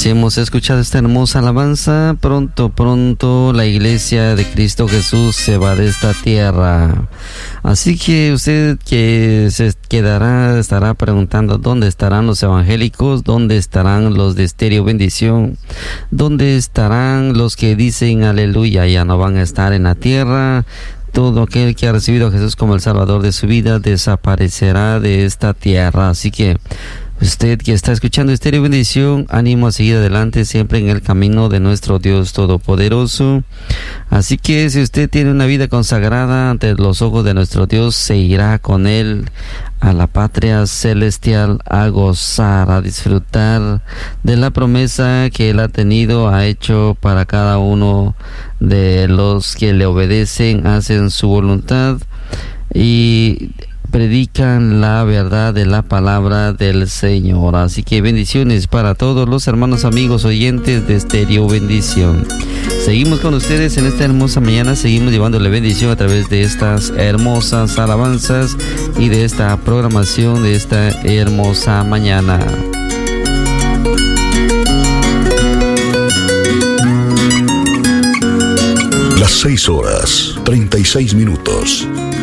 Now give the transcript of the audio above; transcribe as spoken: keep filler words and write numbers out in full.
Si hemos escuchado esta hermosa alabanza, pronto, pronto la iglesia de Cristo Jesús se va de esta tierra. Así que usted que se quedará, estará preguntando dónde estarán los evangélicos, dónde estarán los de Estéreo Bendición, dónde estarán los que dicen aleluya, ya no van a estar en la tierra. Todo aquel que ha recibido a Jesús como el Salvador de su vida desaparecerá de esta tierra. Así que usted que está escuchando Estéreo Bendición, ánimo a seguir adelante siempre en el camino de nuestro Dios Todopoderoso. Así que si usted tiene una vida consagrada ante los ojos de nuestro Dios, se irá con Él a la patria celestial a gozar, a disfrutar de la promesa que Él ha tenido, ha hecho para cada uno de los que le obedecen, hacen su voluntad y predican la verdad de la palabra del Señor. Así que bendiciones para todos los hermanos, amigos, oyentes de Estéreo Bendición. Seguimos con ustedes en esta hermosa mañana, seguimos llevándole bendición a través de estas hermosas alabanzas y de esta programación de esta hermosa mañana. Las seis horas, treinta y seis minutos.